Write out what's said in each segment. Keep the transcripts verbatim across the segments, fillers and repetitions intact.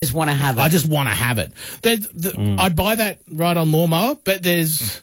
just want to have it. I just want to have it. The, the, mm. I'd buy that right on lawnmower, but there's,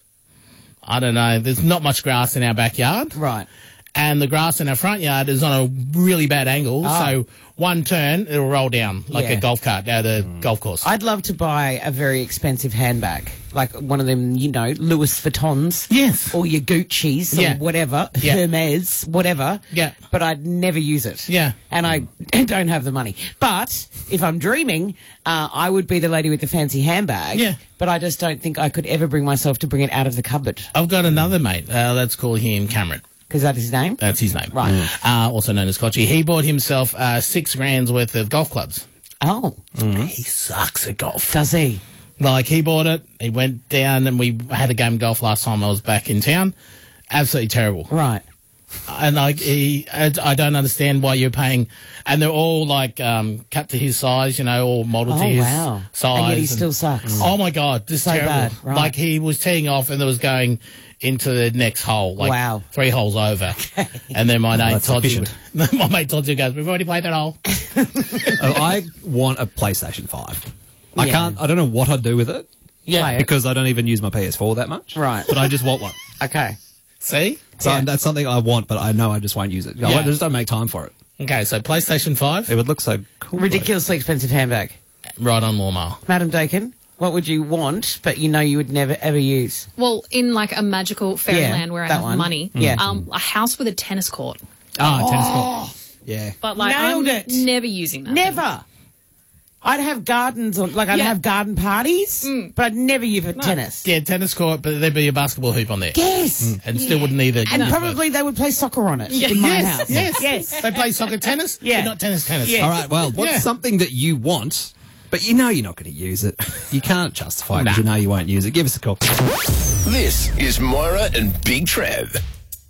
I don't know, there's not much grass in our backyard. Right. And the grass in our front yard is on a really bad angle, oh. so one turn, it'll roll down like yeah. a golf cart down the mm. golf course. I'd love to buy a very expensive handbag, like one of them, you know, Louis Vuittons. Yes. Or your Gucci's yeah. or whatever, yeah. Hermes, whatever. Yeah. But I'd never use it. Yeah. And I don't have the money. But if I'm dreaming, uh, I would be the lady with the fancy handbag. Yeah. But I just don't think I could ever bring myself to bring it out of the cupboard. I've got another mate. Uh, let's call him Cameron. Because that's his name? That's his name. Right. Mm. Uh, also known as Kochi. He bought himself uh, six grand's worth of golf clubs. Oh. Mm-hmm. He sucks at golf. Does he? Like, he bought it, he went down, and we had a game of golf last time I was back in town. Absolutely terrible. Right. And, like, he, I don't understand why you're paying, and they're all, like, um, cut to his size, you know, all modelled oh, to his wow. size. And yet he and, still sucks. Oh, my God, this is so terrible. Bad. Right. Like, he was teeing off, and there was going into the next hole, like wow. three holes over. Okay. And then my mate well, Todd, my mate Todd goes, we've already played that hole. oh, I want a PlayStation five. Yeah. I can't, I don't know what I'd do with it. Yeah. Because I don't even use my P S four that much. Right. But I just want one. Okay. See? So yeah. that's something I want, but I know I just won't use it. I yeah. just don't make time for it. Okay, so PlayStation five. It would look so cool. Ridiculously expensive handbag. Right on lawnmower. Madam Dakin? What would you want, but you know you would never, ever use? Well, in, like, a magical fairyland yeah, where I have one. money, yeah. um, a house with a tennis court. Oh, oh. tennis court. Yeah. But, like, Nailed I'm it. never using that. Never. Thing. I'd have gardens, on, like, I'd yeah. have garden parties, mm. but I'd never use it no. tennis. Yeah, tennis court, but there'd be a basketball hoop on there. Yes. Mm. And yeah. still wouldn't need it. And no, probably they would play soccer on it yeah. in my yes, house. Yes, yes. They play soccer tennis, yeah. but not tennis tennis. Yeah. All right, well, what's yeah. something that you want, but you know you're not going to use it? You can't justify it because nah. you know you won't use it. Give us a call. This is Moira and Big Trev.